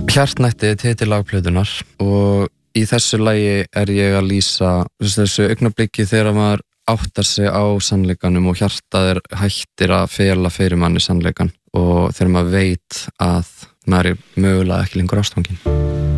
Hjartnætti titilag plötunar og í þessu lagi ég að lýsa þessu augnabliki þegar maður áttar sig á sannleikanum og hjartað hættir að fela fyrir manni sannleikan og þegar maður veit að maður mögulega ekki lengur ástfanginn.